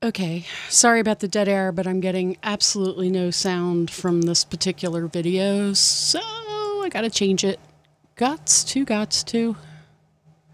Okay, sorry about the dead air, but I'm getting absolutely no sound from this particular video, so I gotta change it. Gots to.